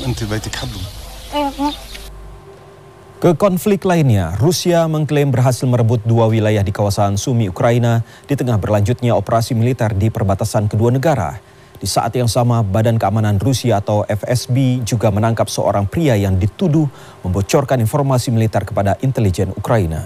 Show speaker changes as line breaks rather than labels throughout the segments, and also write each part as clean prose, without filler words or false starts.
أنت بيتك حبهم.
Ke konflik lainnya, Rusia mengklaim berhasil merebut 2 wilayah di kawasan Sumy, Ukraina di tengah berlanjutnya operasi militer di perbatasan kedua negara. Di saat yang sama, Badan Keamanan Rusia atau FSB juga menangkap seorang pria yang dituduh membocorkan informasi militer kepada intelijen Ukraina.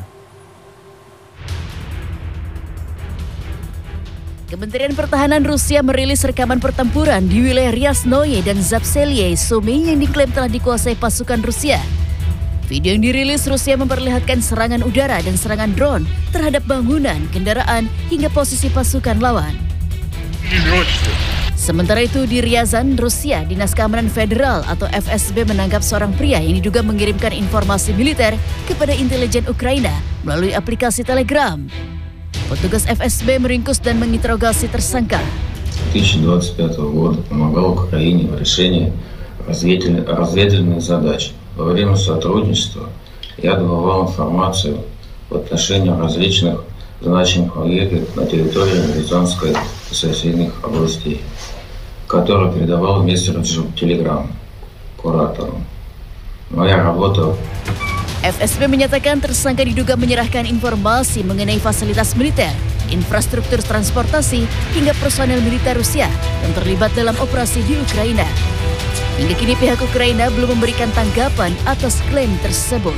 Kementerian Pertahanan Rusia merilis rekaman pertempuran di wilayah Ryaznoye dan Zapselye, Sumy yang diklaim telah dikuasai pasukan Rusia. Video yang dirilis Rusia memperlihatkan serangan udara dan serangan drone terhadap bangunan, kendaraan, hingga posisi pasukan lawan. Sementara itu di Ryazan, Rusia, Dinas Keamanan Federal atau FSB menangkap seorang pria yang diduga mengirimkan informasi militer kepada intelijen Ukraina melalui aplikasi Telegram. Petugas FSB meringkus dan menginterogasi tersangka.
2025 года помогал Украине в решении разведывательных задач. Во время сотрудничества я добывал информацию в отношении различных значимых объектов на территории Рязанской и соседних областей, которые передавал в мессенджер Telegram кураторам. Моя работа.
FSB menyatakan tersangka diduga menyerahkan informasi mengenai fasilitas militer, infrastruktur transportasi, hingga personel militer Rusia yang terlibat dalam operasi di Ukraina. Hingga kini pihak Ukraina belum memberikan tanggapan atas klaim tersebut.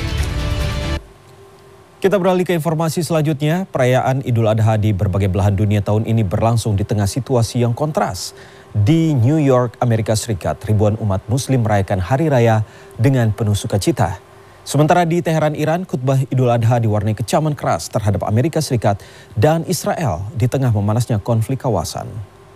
Kita beralih ke informasi selanjutnya. Perayaan Idul Adha di berbagai belahan dunia tahun ini berlangsung di tengah situasi yang kontras. Di New York, Amerika Serikat, ribuan umat muslim merayakan Hari Raya dengan penuh sukacita. Sementara di Teheran, Iran, khutbah Idul Adha diwarnai kecaman keras terhadap Amerika Serikat dan Israel di tengah memanasnya konflik kawasan.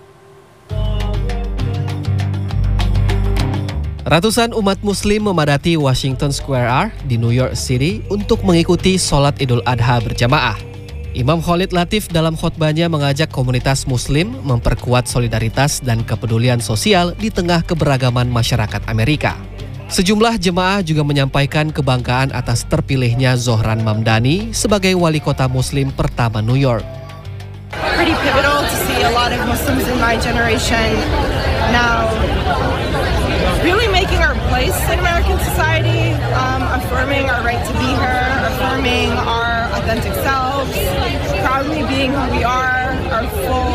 Ratusan umat muslim memadati Washington Square di New York City untuk mengikuti sholat Idul Adha berjamaah. Imam Khalid Latif dalam khotbahnya mengajak komunitas muslim memperkuat solidaritas dan kepedulian sosial di tengah keberagaman masyarakat Amerika. Sejumlah jemaah juga menyampaikan kebanggaan atas terpilihnya Zohran Mamdani sebagai wali kota muslim pertama New York.
Pretty pivotal to see a lot of Muslims in my generation now really making our place in American society, affirming our right to be here, affirming our authentic selves, proudly being who we are, our full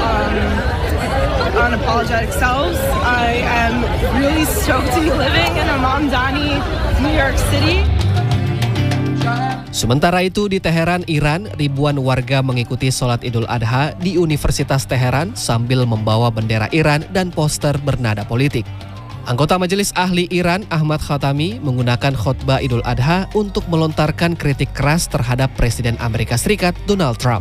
unapologetic selves. I am really stoked to be living in a Mamdani, New York City.
Sementara itu di Teheran, Iran, ribuan warga mengikuti sholat Idul Adha di Universitas Teheran sambil membawa bendera Iran dan poster bernada politik. Anggota Majelis Ahli Iran, Ahmad Khatami, menggunakan khotbah Idul Adha untuk melontarkan kritik keras terhadap Presiden Amerika Serikat Donald Trump.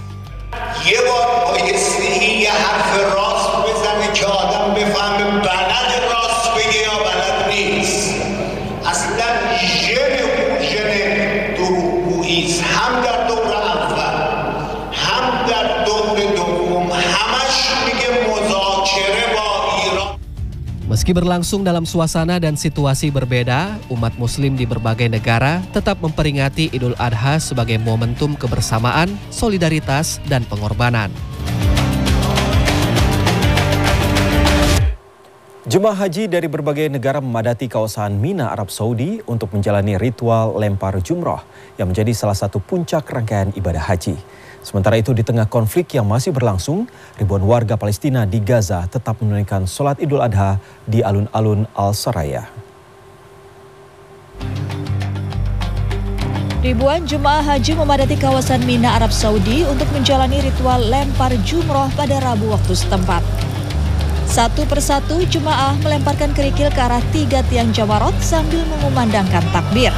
Meski berlangsung dalam suasana dan situasi berbeda, umat muslim di berbagai negara tetap memperingati Idul Adha sebagai momentum kebersamaan, solidaritas, dan pengorbanan.
Jemaah haji dari berbagai negara memadati kawasan Mina, Arab Saudi untuk menjalani ritual lempar jumroh yang menjadi salah satu puncak rangkaian ibadah haji. Sementara itu di tengah konflik yang masih berlangsung, ribuan warga Palestina di Gaza tetap menunaikan sholat Idul Adha di alun-alun Al-Saraya.
Ribuan jemaah haji memadati kawasan Mina, Arab Saudi untuk menjalani ritual lempar jumroh pada Rabu waktu setempat. Satu persatu jemaah melemparkan kerikil ke arah 3 tiang jamarot sambil mengumandangkan takbir.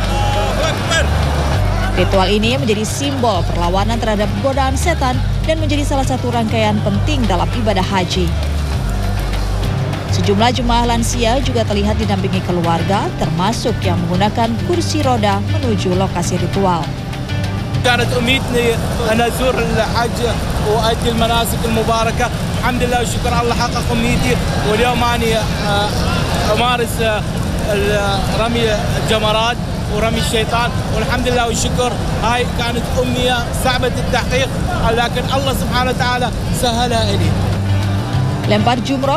Ritual ini menjadi simbol perlawanan terhadap godaan setan dan menjadi salah satu rangkaian penting dalam ibadah haji. Sejumlah jemaah lansia juga terlihat didampingi keluarga, termasuk yang menggunakan kursi roda menuju lokasi ritual.
كانت أمنيتي أن أزور الحج وأؤدي المناسك المباركة. الحمد لله والشكر الله حقق أمنيتي واليوم أنا أمارس رمي الجمرات ورمي الشيطان والحمد لله والشكر. هاي كانت أمنية صعبة التحقيق لكن الله سبحانه وتعالى سهلها لي.
Lempar jumroh